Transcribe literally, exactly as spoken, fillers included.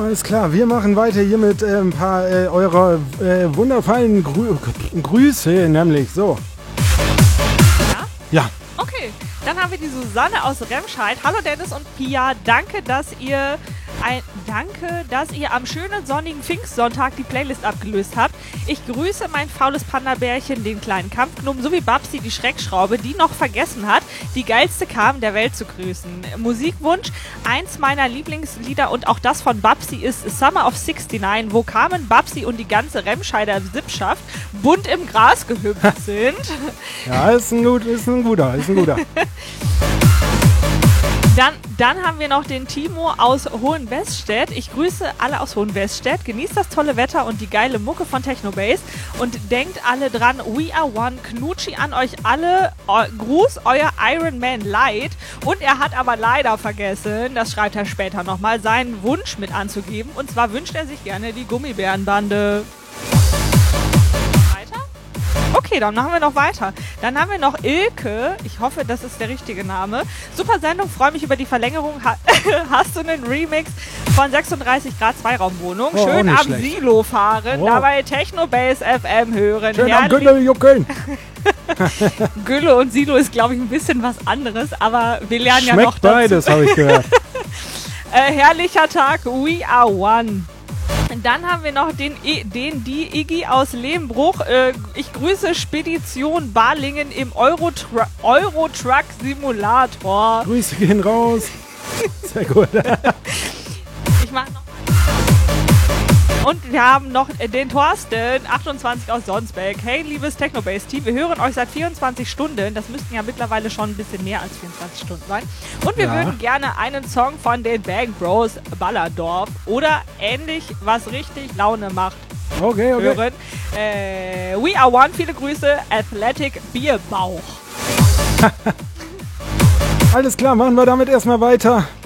Alles klar, wir machen weiter hier mit äh, ein paar äh, eurer äh, wundervollen Grü Grüße, nämlich so. Ja? Ja. Okay, dann haben wir die Susanne aus Remscheid. Hallo Dennis und Pia, danke, dass ihr ein, danke, dass ihr am schönen sonnigen Pfingstsonntag die Playlist abgelöst habt. Ich grüße mein faules Panda-Bärchen, den kleinen Kampfgnom, sowie Babsi, die Schreckschraube, die noch vergessen hat, die geilste Carmen der Welt zu grüßen. Musikwunsch, eins meiner Lieblingslieder und auch das von Babsi ist Summer of sixty-nine, wo Carmen, Babsi und die ganze Remscheider Sippschaft bunt im Gras gehüpft sind. Ja, ist ein, gut, ist ein guter, ist ein guter. Dann, dann haben wir noch den Timo aus Hohenweststedt. Ich grüße alle aus Hohenweststedt. Genießt das tolle Wetter und die geile Mucke von Technobase. Und denkt alle dran, we are one. Knutschi an euch alle. Eu- Gruß, euer Iron Man Light. Und er hat aber leider vergessen, das schreibt er später nochmal, seinen Wunsch mit anzugeben. Und zwar wünscht er sich gerne die Gummibärenbande. Okay, dann machen wir noch weiter. Dann haben wir noch Ilke. Ich hoffe, das ist der richtige Name. Super Sendung, freue mich über die Verlängerung. Ha Hast du einen Remix von sechsunddreißig Grad Zweiraumwohnung? Oh, Schön am schlecht. Silo fahren, Oh. dabei Technobase F M hören. Schön am Herrlich- Gülle juckeln. Gülle und Silo ist, glaube ich, ein bisschen was anderes, aber wir lernen ja Schmeckt noch dazu. beides, habe ich gehört. Äh, herrlicher Tag, we are one. Dann haben wir noch den, I- den die Iggy aus Lehmbruch. Äh, ich grüße Spedition Balingen im Euro-Tru- Euro-Truck Simulator. Grüße gehen raus. Sehr gut. Ich mach noch. Und wir haben noch äh, den Thorsten, achtundzwanzig aus Sonsbeck. Hey, liebes Technobase-Team, wir hören euch seit vierundzwanzig Stunden. Das müssten ja mittlerweile schon ein bisschen mehr als vierundzwanzig Stunden sein. Und wir Ja. würden gerne einen Song von den Bang Bros, Ballerdorf oder ähnlich, was richtig Laune macht, Okay, okay. hören. Äh, we are one, viele Grüße, Athletic Bierbauch. Alles klar, machen wir damit erstmal weiter.